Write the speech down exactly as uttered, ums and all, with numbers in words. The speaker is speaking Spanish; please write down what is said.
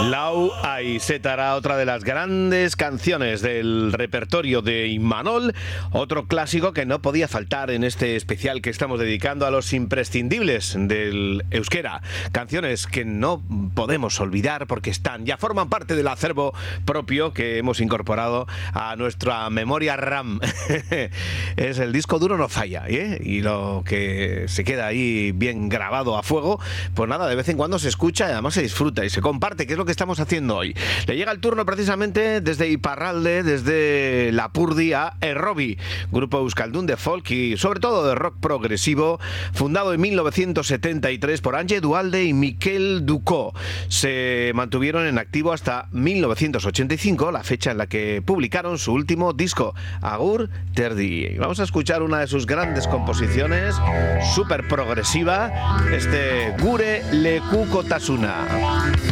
Lau Aizetara, otra de las grandes canciones del repertorio de Imanol, otro clásico que no podía faltar en este especial que estamos dedicando a los imprescindibles del euskera. Canciones que no podemos olvidar porque están, ya forman parte del acervo propio que hemos incorporado a nuestra memoria RAM. Es el disco duro no falla, ¿eh? Y lo que se queda ahí bien grabado a fuego, pues nada, de vez en cuando se escucha y además se disfruta y se comparte, que es lo que estamos haciendo hoy. Le llega el turno precisamente desde Iparralde, desde Lapurdi a Errobi, grupo euskaldun de folk y sobre todo de rock progresivo, fundado en mil novecientos setenta y tres por Ange Dualde y Miquel Ducó. Se mantuvieron en activo hasta mil novecientos ochenta y cinco, la fecha en la que publicaron su último disco, Agur Terdi. Vamos a escuchar una de sus grandes composiciones, súper progresiva, este Gure Lekukotasuna.